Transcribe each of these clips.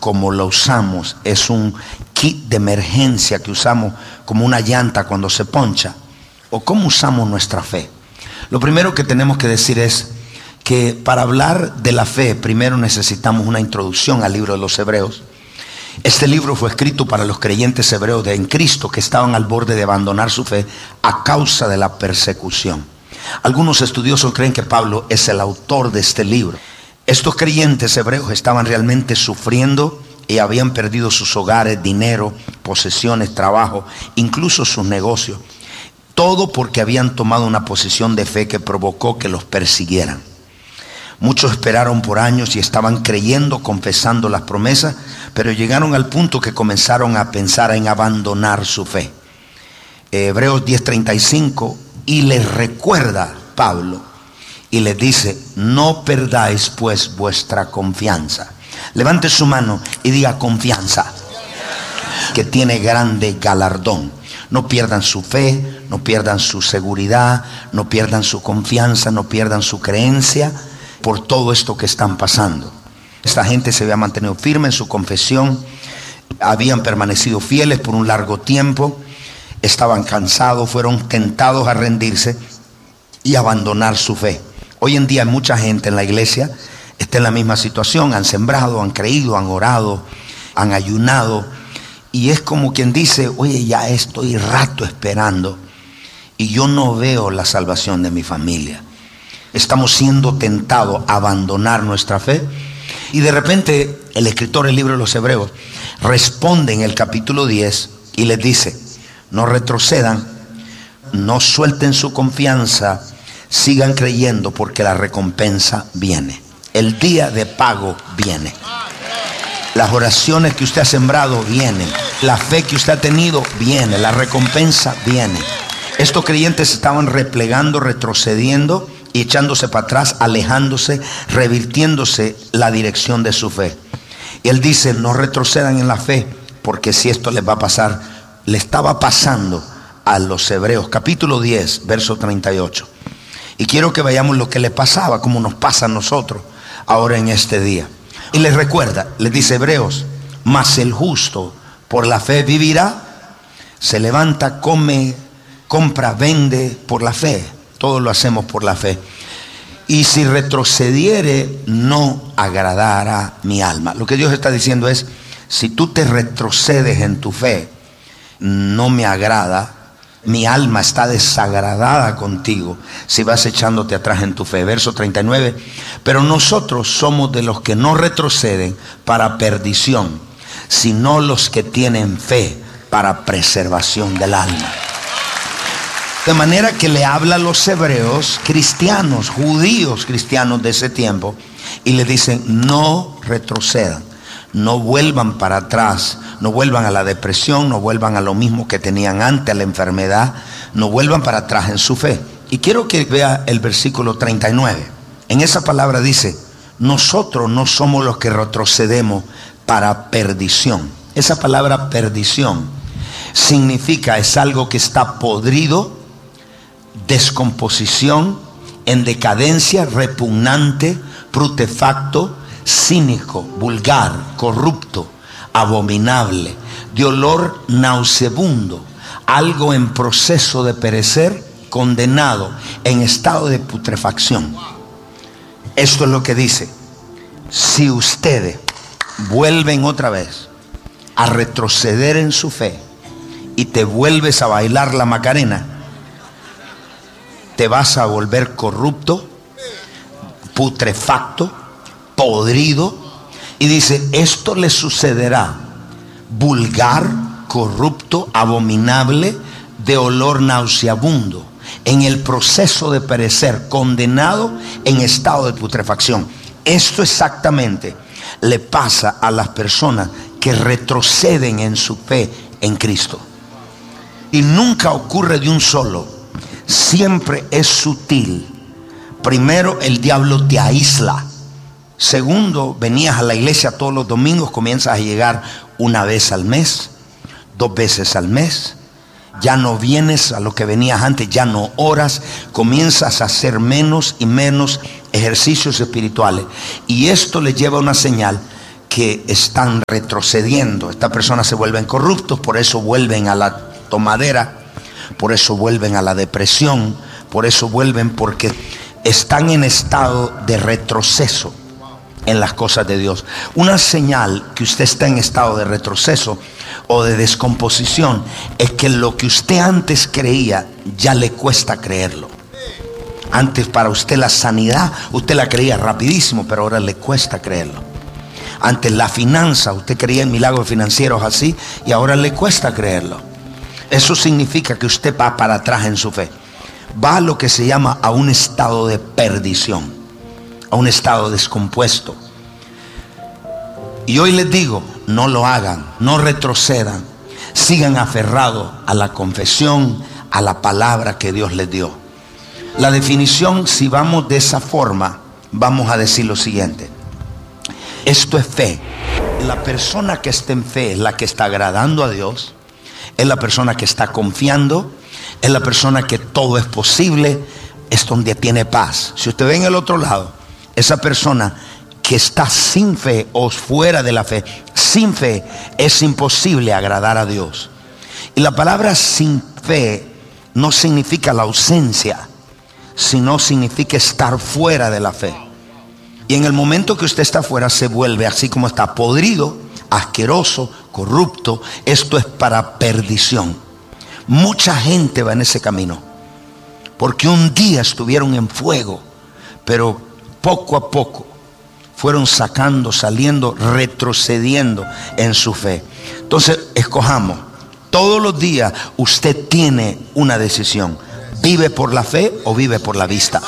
como lo usamos es un kit de emergencia que usamos como una llanta cuando se poncha, o cómo usamos nuestra fe. Lo primero que tenemos que decir es que para hablar de la fe, primero necesitamos una introducción al libro de los Hebreos. Este libro fue escrito para los creyentes hebreos en Cristo que estaban al borde de abandonar su fe a causa de la persecución. Algunos estudiosos creen que Pablo es el autor de este libro. Estos creyentes hebreos estaban realmente sufriendo y habían perdido sus hogares, dinero, posesiones, trabajo, incluso sus negocios. Todo porque habían tomado una posición de fe que provocó que los persiguieran. Muchos esperaron por años y estaban creyendo, confesando las promesas, pero llegaron al punto que comenzaron a pensar en abandonar su fe. Hebreos 10:35, y les recuerda Pablo y les dice: no perdáis pues vuestra confianza. Levante su mano y diga: confianza, que tiene grande galardón. No pierdan su fe, no pierdan su seguridad, no pierdan su confianza, no pierdan su creencia por todo esto que están pasando. Esta gente se había mantenido firme en su confesión, habían permanecido fieles por un largo tiempo, estaban cansados, fueron tentados a rendirse y abandonar su fe. Hoy en día hay mucha gente en la iglesia, está en la misma situación, han sembrado, han creído, han orado, han ayunado, y es como quien dice: oye, ya estoy rato esperando y yo no veo la salvación de mi familia. Estamos siendo tentados a abandonar nuestra fe. Y de repente el escritor del libro de los Hebreos responde en el capítulo 10 y les dice: no retrocedan, no suelten su confianza, sigan creyendo porque la recompensa viene. El día de pago viene. Las oraciones que usted ha sembrado vienen. La fe que usted ha tenido viene. La recompensa viene. Estos creyentes estaban replegando, retrocediendo y echándose para atrás, alejándose, revirtiéndose la dirección de su fe. Y él dice: no retrocedan en la fe, porque si esto les va a pasar, le estaba pasando a los Hebreos, capítulo 10, verso 38. Y quiero que veamos lo que le pasaba, como nos pasa a nosotros ahora en este día. Y les recuerda, les dice Hebreos: mas el justo por la fe vivirá. Se levanta, come, compra, vende por la fe. Todo lo hacemos por la fe. Y si retrocediere, no agradará mi alma. Lo que Dios está diciendo es: si tú te retrocedes en tu fe, no me agrada. Mi alma está desagradada contigo si vas echándote atrás en tu fe. Verso 39. Pero nosotros somos de los que no retroceden para perdición, sino los que tienen fe para preservación del alma. De manera que le habla a los hebreos cristianos, judíos cristianos de ese tiempo, y le dicen: no retrocedan, no vuelvan para atrás, no vuelvan a la depresión, no vuelvan a lo mismo que tenían antes, a la enfermedad, no vuelvan para atrás en su fe. Y quiero que vea el versículo 39. En esa palabra dice: nosotros no somos los que retrocedemos para perdición. Esa palabra perdición significa, es algo que está podrido, descomposición, en decadencia, repugnante, putrefacto, cínico, vulgar, corrupto, abominable, de olor nauseabundo, algo en proceso de perecer, condenado, en estado de putrefacción. Esto es lo que dice: si ustedes vuelven otra vez a retroceder en su fe y te vuelves a bailar la Macarena, te vas a volver corrupto, putrefacto, podrido. Y dice: esto le sucederá vulgar, corrupto, abominable, de olor nauseabundo, en el proceso de perecer, condenado, en estado de putrefacción. Esto exactamente le pasa a las personas que retroceden en su fe en Cristo. Y nunca ocurre de un solo. Siempre es sutil. Primero, el diablo te aísla. Segundo, venías a la iglesia todos los domingos, comienzas a llegar una vez al mes, 2 veces al mes. Ya no vienes a lo que venías antes, ya no oras, comienzas a hacer menos y menos ejercicios espirituales. Y esto le lleva a una señal que están retrocediendo. Estas personas se vuelven corruptos, por eso vuelven a la tomadera, por eso vuelven a la depresión, por eso vuelven porque están en estado de retroceso en las cosas de Dios. Una señal que usted está en estado de retroceso o de descomposición es que lo que usted antes creía ya le cuesta creerlo. Antes para usted la sanidad, usted la creía rapidísimo, pero ahora le cuesta creerlo. Antes la finanza, usted creía en milagros financieros así y ahora le cuesta creerlo. Eso significa que usted va para atrás en su fe. Va a lo que se llama a un estado de perdición, a un estado descompuesto. Y hoy les digo, no lo hagan, no retrocedan, sigan aferrados a la confesión, a la palabra que Dios les dio. La definición, si vamos de esa forma, vamos a decir lo siguiente: esto es fe. La persona que está en fe es la que está agradando a Dios, es la persona que está confiando, es la persona que todo es posible, es donde tiene paz. Si usted ve en el otro lado, esa persona que está sin fe o fuera de la fe, sin fe es imposible agradar a Dios. Y la palabra sin fe no significa la ausencia, sino significa estar fuera de la fe. Y en el momento que usted está fuera, se vuelve así como está, podrido, asqueroso, corrupto. Esto es para perdición. Mucha gente va en ese camino porque un día estuvieron en fuego, pero poco a poco fueron saliendo, retrocediendo en su fe. Entonces, escojamos. Todos los días usted tiene una decisión: ¿vive por la fe o vive por la vista?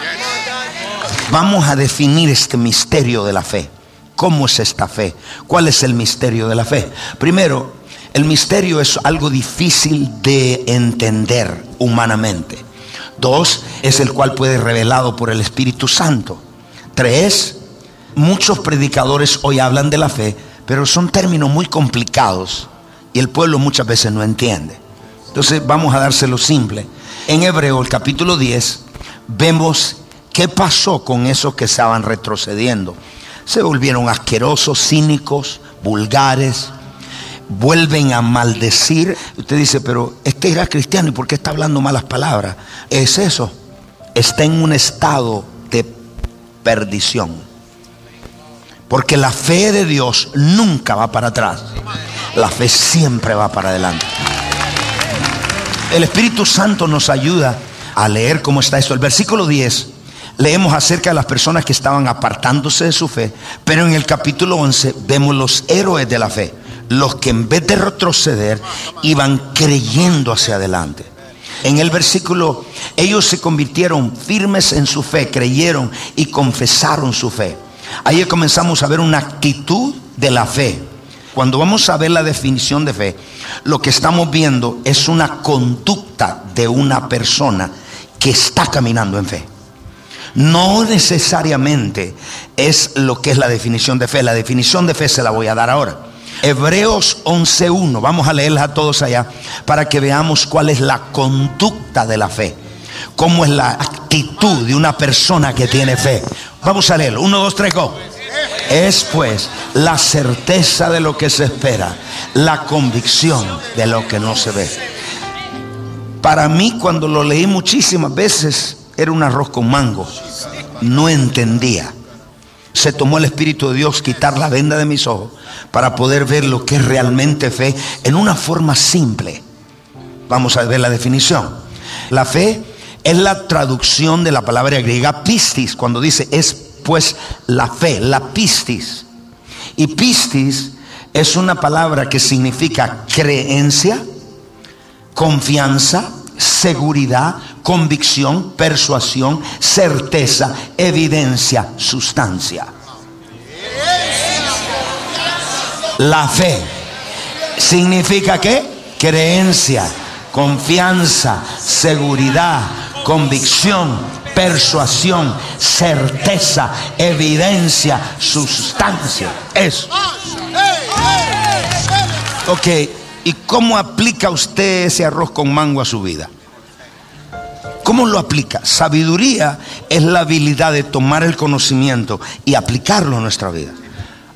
Vamos a definir este misterio de la fe. ¿Cómo es esta fe? ¿Cuál es el misterio de la fe? Primero, el misterio es algo difícil de entender humanamente. 2, es el cual puede ser revelado por el Espíritu Santo. 3, muchos predicadores hoy hablan de la fe, pero son términos muy complicados y el pueblo muchas veces no entiende. Entonces vamos a dárselo simple. En Hebreo, el capítulo 10, vemos qué pasó con esos que estaban retrocediendo. Se volvieron asquerosos, cínicos, vulgares, vuelven a maldecir. Usted dice, pero este era cristiano, ¿y por qué está hablando malas palabras? Es eso, está en un estado de perdición. Porque la fe de Dios nunca va para atrás, la fe siempre va para adelante. El Espíritu Santo nos ayuda a leer cómo está esto. El versículo 10, leemos acerca de las personas que estaban apartándose de su fe, pero en el capítulo 11 vemos los héroes de la fe, los que en vez de retroceder iban creyendo hacia adelante. En el versículo, ellos se convirtieron firmes en su fe, creyeron y confesaron su fe. Ahí comenzamos a ver una actitud de la fe. Cuando vamos a ver la definición de fe, lo que estamos viendo es una conducta de una persona que está caminando en fe. No necesariamente es lo que es la definición de fe. La definición de fe se la voy a dar ahora. Hebreos 11:1, vamos a leerla a todos allá para que veamos cuál es la conducta de la fe, cómo es la actitud de una persona que tiene fe. Vamos a leerlo, 1, 2, 3, go. Es pues la certeza de lo que se espera, la convicción de lo que no se ve. Para mí, cuando lo leí muchísimas veces, era un arroz con mango. No entendía. Se tomó el Espíritu de Dios quitar la venda de mis ojos para poder ver lo que es realmente fe en una forma simple. Vamos a ver la definición. La fe es la traducción de la palabra griega pistis, cuando dice es pues la fe, la pistis. Y pistis es una palabra que significa creencia, confianza, seguridad, convicción, persuasión, certeza, evidencia, sustancia. La fe significa ¿qué? Creencia, confianza, seguridad, convicción, persuasión, certeza, evidencia, sustancia. Eso. Ok, ¿y cómo aplica usted ese arroz con mango a su vida? ¿Cómo lo aplica? Sabiduría es la habilidad de tomar el conocimiento y aplicarlo a nuestra vida.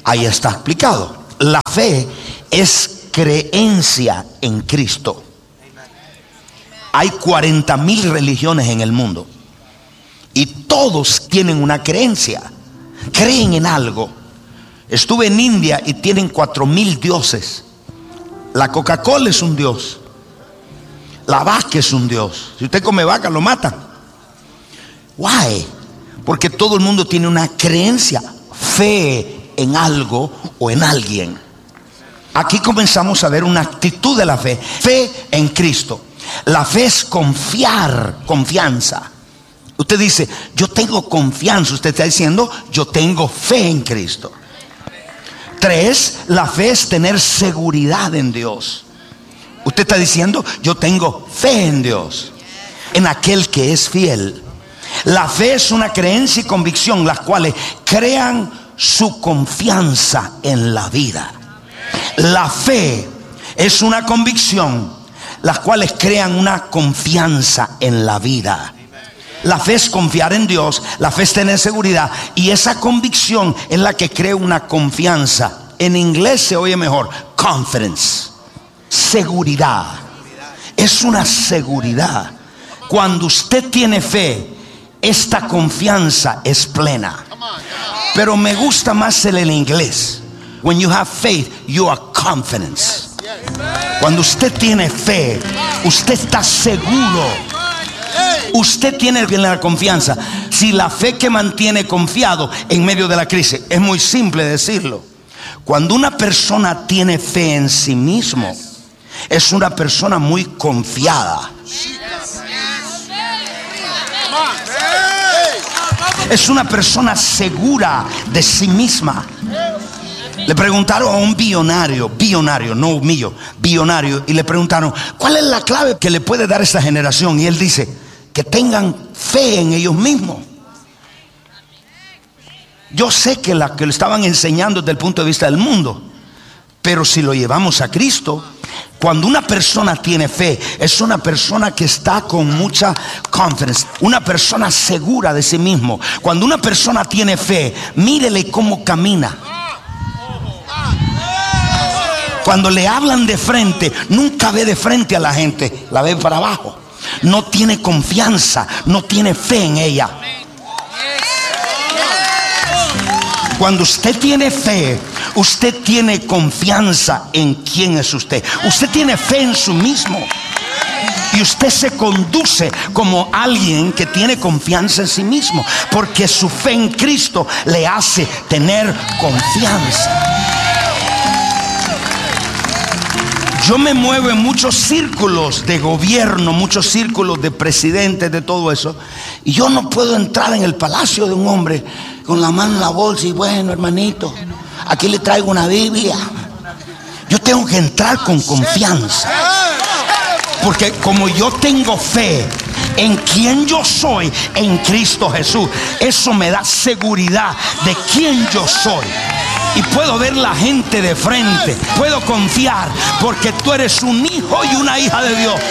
Ahí está explicado. La fe es creencia en Cristo. Hay 40,000 religiones en el mundo y todos tienen una creencia. Creen en algo. Estuve en India y tienen 4,000 dioses. La Coca-Cola es un dios. La vaca es un dios. Si usted come vaca, lo matan. Why? Porque todo el mundo tiene una creencia, fe en algo o en alguien. Aquí comenzamos a ver una actitud de la fe. Fe en Cristo. La fe es confiar, confianza. Usted dice, yo tengo confianza. Usted está diciendo, yo tengo fe en Cristo. 3, la fe es tener seguridad en Dios. Usted está diciendo, yo tengo fe en Dios, en aquel que es fiel. La fe es una creencia y convicción, las cuales crean su confianza en la vida. La fe es una convicción, las cuales crean una confianza en la vida. La fe es confiar en Dios, la fe es tener seguridad, y esa convicción es la que crea una confianza. En inglés se oye mejor, confidence, seguridad. Es una seguridad. Cuando usted tiene fe, esta confianza es plena. Pero me gusta más el inglés. When you have faith, you are confidence. Cuando usted tiene fe, usted está seguro. Usted tiene la confianza. Si la fe que mantiene confiado en medio de la crisis, es muy simple decirlo. Cuando una persona tiene fe en sí mismo, es una persona muy confiada. Es una persona segura de sí misma. Le preguntaron a un billonario, no billonario, y le preguntaron, ¿cuál es la clave que le puede dar a esta generación? Y él dice, que tengan fe en ellos mismos. Yo sé que la que le estaban enseñando desde el punto de vista del mundo, pero si lo llevamos a Cristo, cuando una persona tiene fe, es una persona que está con mucha confidence, una persona segura de sí mismo. Cuando una persona tiene fe, mírele cómo camina. Cuando le hablan de frente, nunca ve de frente a la gente, la ve para abajo. No tiene confianza, no tiene fe en ella. Cuando usted tiene fe, usted tiene confianza en quién es usted. Usted tiene fe en sí mismo. Y usted se conduce como alguien que tiene confianza en sí mismo, porque su fe en Cristo le hace tener confianza. Yo me muevo en muchos círculos de gobierno, muchos círculos de presidentes, de todo eso, y yo no puedo entrar en el palacio de un hombre con la mano en la bolsa y, bueno, hermanito, aquí le traigo una Biblia. Yo tengo que entrar con confianza, porque como yo tengo fe en quien yo soy en Cristo Jesús, eso me da seguridad de quién yo soy. Y puedo ver la gente de frente, puedo confiar, porque tú eres un hijo y una hija de Dios.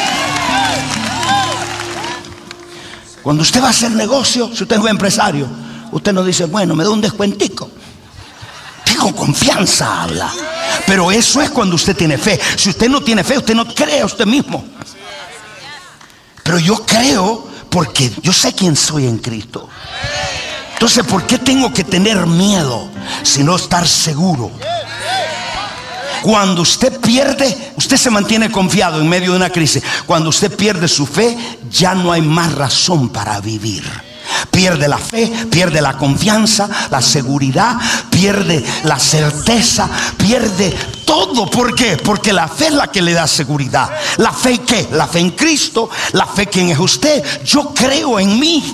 Cuando usted va a hacer negocio, si usted es un empresario, usted no dice, bueno, me da un descuentico. Con confianza habla. Pero eso es cuando usted tiene fe. Si usted no tiene fe, usted no cree a usted mismo. Pero yo creo porque yo sé quién soy en Cristo. Entonces, ¿por qué tengo que tener miedo sino estar seguro? Cuando usted pierde, usted se mantiene confiado en medio de una crisis. Cuando usted pierde su fe, ya no hay más razón para vivir. Pierde la fe, pierde la confianza, la seguridad, pierde la certeza, pierde todo. ¿Por qué? Porque la fe es la que le da seguridad. ¿La fe qué? La fe en Cristo. La fe, ¿quién es usted? Yo creo en mí.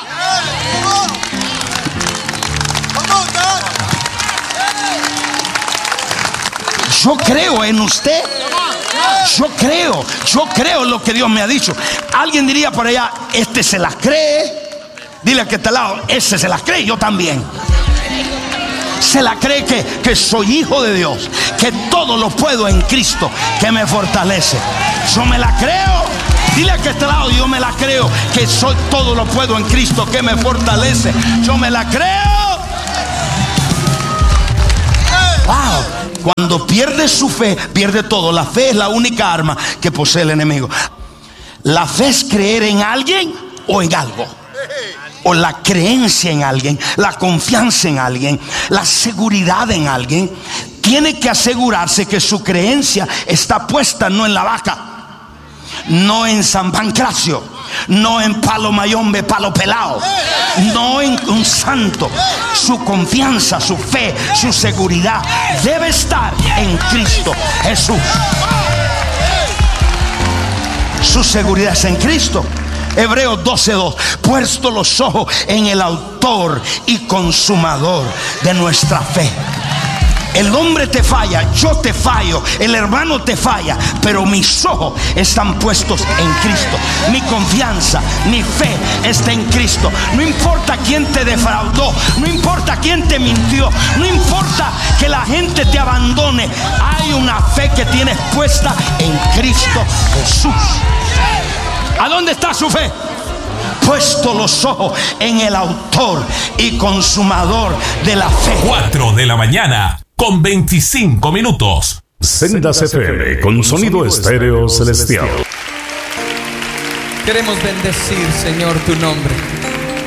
Yo creo en usted. Yo creo lo que Dios me ha dicho. Alguien diría por allá, este se las cree. Dile al que está al lado, ese se las cree, yo también. Se la cree que soy hijo de Dios, que todo lo puedo en Cristo que me fortalece. Yo me la creo. Dile al que está al lado, yo me la creo, que soy todo lo puedo en Cristo que me fortalece. Yo me la creo. Wow. Cuando pierde su fe, pierde todo. La fe es la única arma que posee el enemigo. La fe es creer en alguien o en algo. O la creencia en alguien, la confianza en alguien, la seguridad en alguien. Tiene que asegurarse que su creencia está puesta no en la vaca, no en San Pancracio, no en Palo Mayombe, Palo Pelao, no en un santo. Su confianza, su fe, su seguridad debe estar en Cristo Jesús. Su seguridad es en Cristo. Hebreos 12:2. Puesto los ojos en el autor y consumador de nuestra fe. El hombre te falla, yo te fallo, el hermano te falla, pero mis ojos están puestos en Cristo. Mi confianza, mi fe está en Cristo. No importa quién te defraudó, no importa quién te mintió, no importa que la gente te abandone. Hay una fe que tienes puesta en Cristo Jesús. ¿A dónde está su fe? Puesto los ojos en el autor y consumador de la fe. 4 de la mañana con 25 minutos. Sendas FM con sonido estéreo celestial. Queremos bendecir, Señor, tu nombre.